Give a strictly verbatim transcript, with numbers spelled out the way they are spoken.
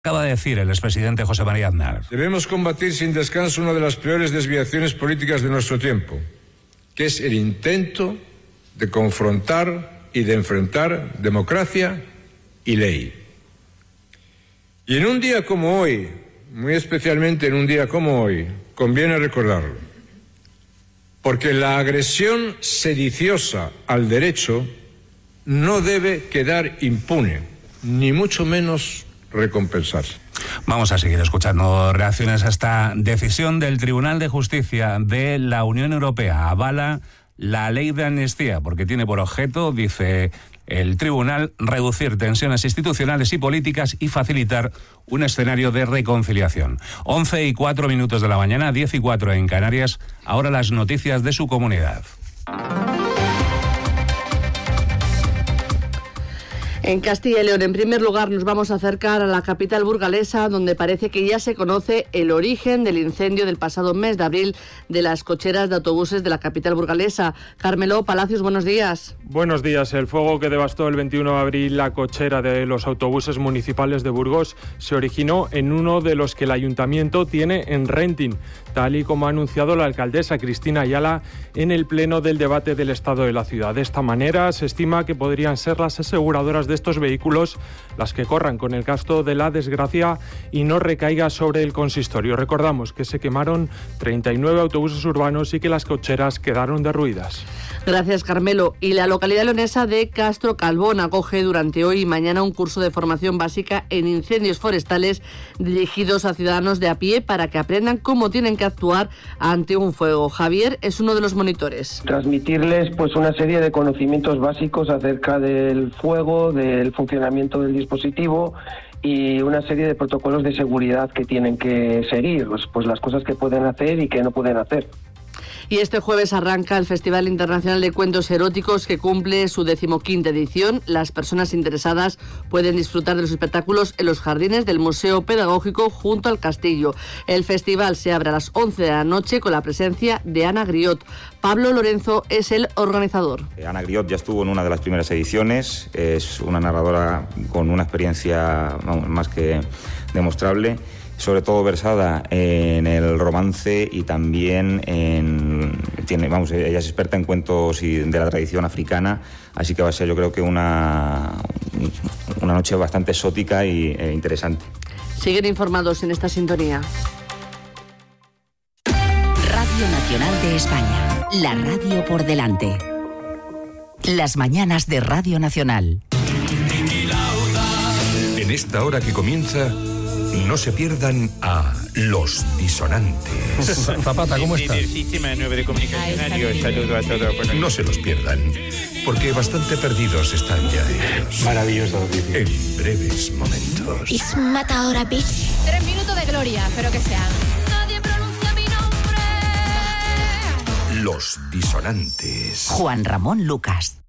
Acaba de decir el expresidente José María Aznar. Debemos combatir sin descanso una de las peores desviaciones políticas de nuestro tiempo, que es el intento de confrontar y de enfrentar democracia y ley. Y en un día como hoy, muy especialmente en un día como hoy, conviene recordarlo, porque la agresión sediciosa al derecho no debe quedar impune, ni mucho menos recompensarse. Vamos a seguir escuchando reacciones a esta decisión del Tribunal de Justicia de la Unión Europea. Avala la ley de amnistía porque tiene por objeto, dice el tribunal, reducir tensiones institucionales y políticas y facilitar un escenario de reconciliación. once y cuatro minutos de la mañana, diez y cuatro en Canarias. Ahora las noticias de su comunidad. En Castilla y León, en primer lugar, nos vamos a acercar a la capital burgalesa, donde parece que ya se conoce el origen del incendio del pasado mes de abril de las cocheras de autobuses de la capital burgalesa. Carmelo Palacios, buenos días. Buenos días. El fuego que devastó el veintiuno de abril la cochera de los autobuses municipales de Burgos se originó en uno de los que el ayuntamiento tiene en renting, tal y como ha anunciado la alcaldesa Cristina Ayala en el pleno del debate del estado de la ciudad. De esta manera, se estima que podrían ser las aseguradoras de estos vehículos las que corran con el gasto de la desgracia y no recaiga sobre el consistorio. Recordamos que se quemaron treinta y nueve autobuses urbanos y que las cocheras quedaron derruidas. Gracias, Carmelo. Y la localidad leonesa de Castro Calbón acoge durante hoy y mañana un curso de formación básica en incendios forestales dirigidos a ciudadanos de a pie para que aprendan cómo tienen que actuar ante un fuego. Javier es uno de los monitores. Transmitirles pues una serie de conocimientos básicos acerca del fuego, del funcionamiento del dispositivo y una serie de protocolos de seguridad que tienen que seguir, pues, pues las cosas que pueden hacer y que no pueden hacer. Y este jueves arranca el Festival Internacional de Cuentos Eróticos, que cumple su decimoquinta edición. Las personas interesadas pueden disfrutar de los espectáculos en los jardines del Museo Pedagógico junto al castillo. El festival se abre a las once de la noche con la presencia de Ana Griot. Pablo Lorenzo es el organizador. Ana Griot ya estuvo en una de las primeras ediciones, es una narradora con una experiencia más que demostrable, sobre todo versada en el romance y también en tiene vamos ella es experta en cuentos y de la tradición africana, así que va a ser yo creo que una una noche bastante exótica y e interesante. Siguen informados en esta sintonía. Radio Nacional de España, la radio por delante. Las mañanas de Radio Nacional. En esta hora que comienza, no se pierdan a Los Disonantes. Zapata, ¿cómo estás? Sistema nueve de comunicacionario, saludo a todos. No se los pierdan, porque bastante perdidos están ya ellos. Maravilloso. En breves momentos. It's Matadora Beach. Tres minutos de gloria, espero que sean. Nadie pronuncia mi nombre. Los Disonantes. Juan Ramón Lucas.